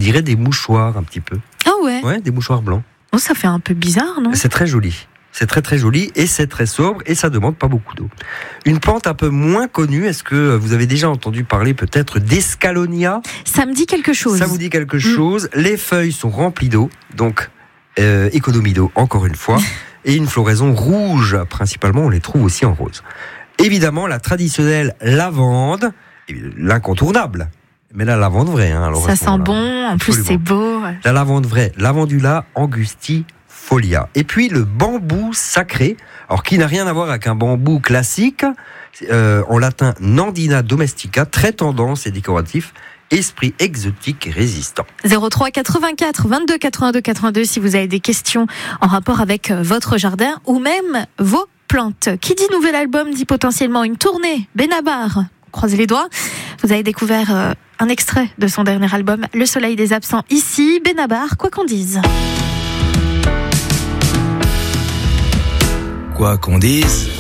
dirait des mouchoirs un petit peu. Ah ouais. Ouais, des mouchoirs blancs. Oh, ça fait un peu bizarre, non ? C'est très joli. C'est très très joli et c'est très sobre et ça demande pas beaucoup d'eau. Une plante un peu moins connue, est-ce que vous avez déjà entendu parler peut-être d'Escalonia ? Ça me dit quelque chose. Ça vous dit quelque chose ? Les feuilles sont remplies d'eau, donc économie d'eau encore une fois, et une floraison rouge, principalement on les trouve aussi en rose. Évidemment la traditionnelle lavande, l'incontournable. Mais la lavande vraie. Alors ça sent bon, en plus c'est beau. La lavande vraie, Lavandula angustifolia. Et puis le bambou sacré, alors qui n'a rien à voir avec un bambou classique, en latin Nandina domestica, très tendance et décoratif, esprit exotique et résistant. 03 84 22 82 82 si vous avez des questions en rapport avec votre jardin ou même vos plantes. Qui dit nouvel album dit potentiellement une tournée. Benabar, croisez les doigts. Vous avez découvert un extrait de son dernier album, Le Soleil des Absents. Ici, Benabar, quoi qu'on dise. Quoi qu'on dise.